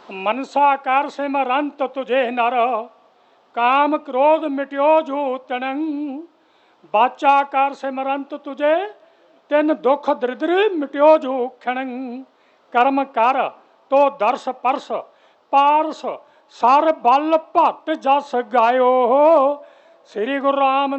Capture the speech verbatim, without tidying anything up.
मनसा कर सिमरंत तुझे नर, काम क्रोध मिट्यो जो तणं। बाचा कर सिमरंत तुझे, तिन दुख दरिद्र मिट्यो जो खणं। कर्म कर तो दर्श परस, पारस सर बल भट जस गायो। श्री गुरु राम